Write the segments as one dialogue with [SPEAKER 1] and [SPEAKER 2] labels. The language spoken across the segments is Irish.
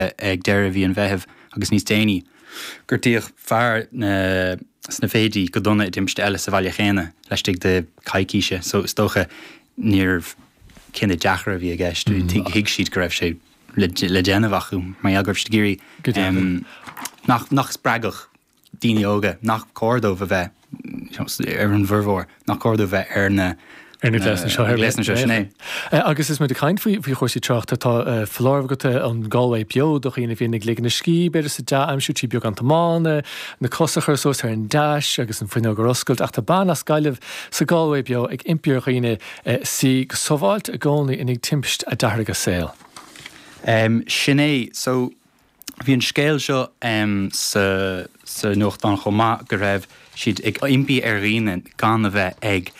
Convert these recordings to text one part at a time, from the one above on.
[SPEAKER 1] ag deire bhí an bheitheh agus níos déine. Gurtíoch fear sna féidí go donna dimste eile sa bhaile chéine leistigh de caiiciise, so stocha níor cinna deachra bhí a gceist, hiig siad go raibh sé le déanamhachu, mar eagarbh géirí nach spregach daoine óga, nach cordó a bheith ar an bhirmhór, nach cordó bheith ar na gléasna seo sinné.
[SPEAKER 2] Agus is me de caint faoi chuirsí treachta tá flór go an Galway bio do chéanana bhíon ag na cí, beidir sa da amsútí beag an tamána, na cosachar sós ar an deis agus an fuinne go roscailt ach tá ban a scaileh sa Galway bio ag impíor chéine si go sováilt a gcónaí in ag timpist a dahar go saoil.
[SPEAKER 1] Sinné, so bhí an scéil seo sa nuacht an chomá go raibh siad ag impí ar riine gan a bheith ag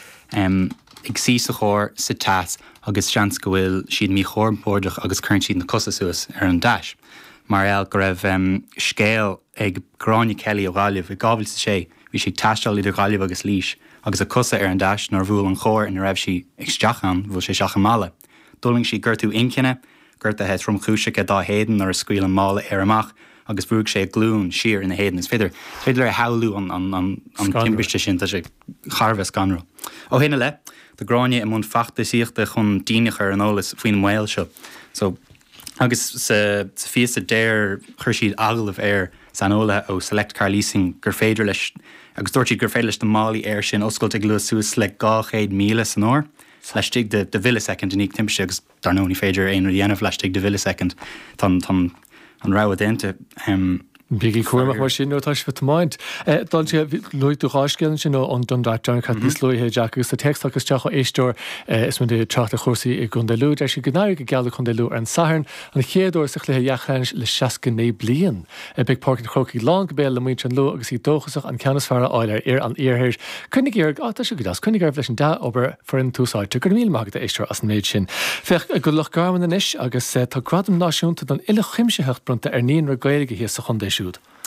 [SPEAKER 1] sí sa chóir sa tas agus seans go bhfuil siad mí chóirmpórdach agus chuirn siad na cosa suas ar an deis. Mar eall go raibh scéil ag gráinne Kelly ó gáileh i gábhail sa sé, bhí si taisteáil idir gáileh agus líis, agus a cosa ar an deis nar bhúil an chóir in raibh si ag steachan bhfuil sé seach mála. Dúling si gurtú incinne, gurt a het rom chúiseach dá héan ar a scuil an mála ar amach, agus brúg sé glún siar ina héan is fidir. Féidir ar haú an timpiste sin tá sé charbheith ganró. Ó héna le, de gráine mún fachta síochta chun daoinechar an ólas faoin mhail seo. So agus sa fios a déir chuir siad agalah ar san óla ó Select Car Leasing gur féidir leis, agus dúirtí gur féidir leis na málaí air sin oscailt ag luas suas le 200 míle san óir. Leistigh de millisecond in ag timpiste agus darnóí féidir éonar dhéanamh leistigh de millisecond tan an rá dénta.
[SPEAKER 2] Bíí cuaach mar sin nótáis fi máint. Dá sé luú ráiscéann sin an dondáteanna chu níos luúthe deachgus a textachgus teach éisteir is mu de teachta chósaí i gun deú, éis sin gnáir go geala chun deú an saharn an chéadúir sa chluthe dheachchains le 69 blion. Big Park choí lá go béal le muint an lu agus í dóchasach an ceanasfara áile ar an iarthir. Cunnig ar áta se godas, cunnig ar leis an da obair forin túsáilte gur míl mágad éisteir as an méid sin. Fech go lech garman an isis agus tá gradam náisiúnta don ile chimsehecht brunta ar níon ra gaeilge hí sa chundéisiú.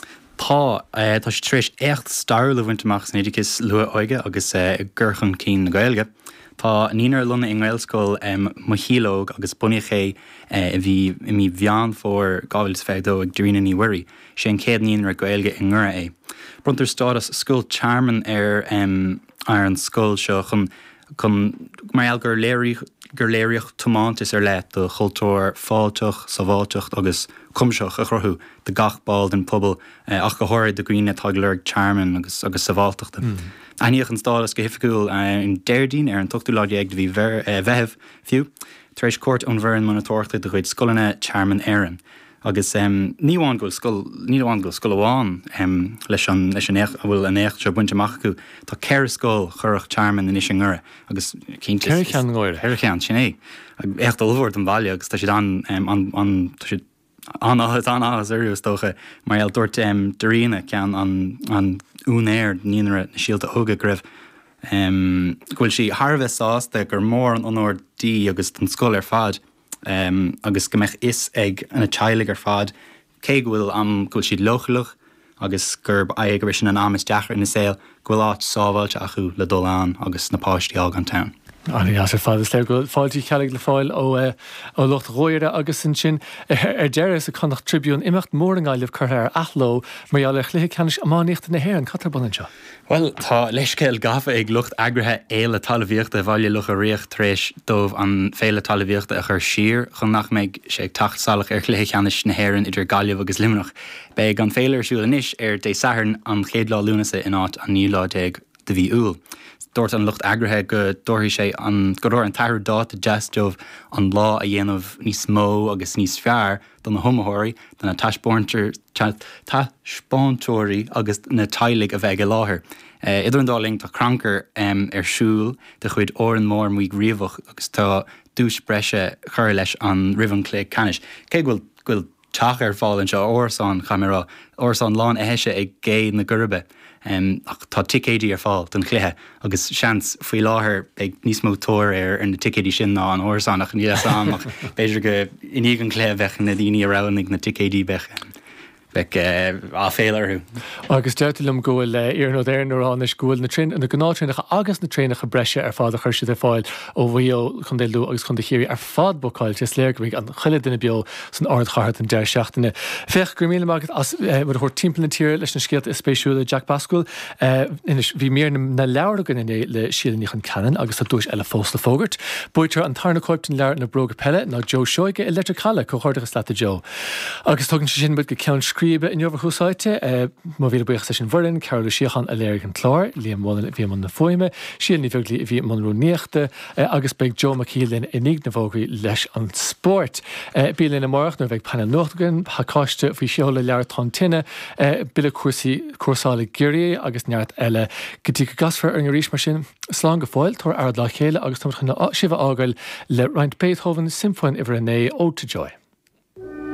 [SPEAKER 1] Tá sé tríéis echt starla bhaintach san éidirchas lua oige agus ggurchan cín na gailge. Tá níonar luna in Gaelscoil mochílóg agus bunaché i mí bhean fór gábhail fédó ag drína ní wirí, sé an céad níonar gailge in ngura é. Bruntar stádas scoil charman ar an scoil seo chun mar gur léireach tomátas ar leit do chultúir fáilteach, saváilteach agus cumseach a chruthú de gachbáil den pobl ach go háir de gríine taglair charman agus saváilteachta. Aíoch an stádas go hificúil in déirdín ar an tuchtú láide ag bhí bheitheh fiú, taréis cuairt an bhar an manatóirta do chuid scolanna charman éan. Agus níháin go scoil amháin leis an bhfuil an écht se buinteach acu tá ceir scóil churach charman in is an ngura agus
[SPEAKER 2] Ceirchean gáir.
[SPEAKER 1] Ceirchean sin é. Écht alhór an bhaile agus tá si áhas arús dócha mar eall dúirt doíine cean an únéir níonra na síalta óga greibh. Bhfuil si Harbheith sásta gur mór an onóirdí agus an scoil ar fad. Agus gombeich is ag an teilig ar fad, cé bhfuil gúil siad lochlach agus gurb aig sin an amas deachar in na saoil gúil áit sábhailte acu le dulán agus na páistí ág an town.
[SPEAKER 2] Aní as fád is le go fáiltí chealaigh le fáil ó lucht roiire agus sin ar deire a chunach tribún imecht mór an gáileh chuthir athló mar eall le chluthe ceannis amáíocht na héir an catarban seo.
[SPEAKER 1] Well, tá leiscéil gafa ag lucht agrathe éile talmhaíochta bhaile luch a riocht tréis dómh an féile talmhaíochta a chur siar chun nach méid sé tacht salach ar chluthe ceannis na héireann idir gaileh agus limnach. Beidh an féilear siúil inis ar dé saharn an chéad lá lúnasa in áit an níú lá déag de bhí úl. Dúirt an lucht agrathe go dúirí sé go raibh an taithir dát a deastómh an lá a dhéanamh níos mó agus níos fearr don na thumathirí don na taspóintóirí agus na teilig a bheith go láthair. Idir an dáling tá crankar ar siúil de chuid óran mór muig riomhach agus tá dús breise chur leis an rihan clé canis. Cé bhfuil teach ar fáil seo orsáin chamerará, orsáin lán éise ag géad na gurbe. Ach tá ticéidí ar fáil don chluthe agus seans faoi láthair ag níos mó tóir ar na ticéidí sin ná an orsánnach ní amach beidir go iníag an clé bheith na daoine aránig na ticéidí bheith. á féileú.
[SPEAKER 2] Agus deirtilm gohfuil ar nó d éarrán is gohfuil na gnáitrénacha agus na trénacha breise ar fád a chuirse de fáil ó bhío chun déú agus chun chéirí ar fád boáil is léirgahíh an chuile duine beo san ard chahart an deir seachtainna. Fech gur míle agad as mar chuir timpplain tíir leis na scialt is spéisiúla Jack Pascal bhí mé na leabhar gan inné le sílaníoch an canan agus a dúis eile fós le fógart. Buirtear an tarna coiptain leir na broga pelle ná Joe Shoige electricala có chuirdagus le Joe. Agus tugann sin bud go ceann scríbe in jobhar húsáite má bhí buoch sin bhrin Carol Siochan a léir an chlár, Liam Mullen bhí man na foiime, síalní bheglaí bhí man rúnéachta agus beag Joe McKeelin inig na bhógaí leis an sport. Bílinn na marach nó bheith panna nóchtagan, chaáiste bhí seola leir tá tinine, bile cuasála géirí agus neart eile gotí go gasfar ar an ríis mar sin slán go fáil tar ard lá chéile agus tá chuna sibh ágail le Roint Beethoven Symphony Iver Ode to Joy.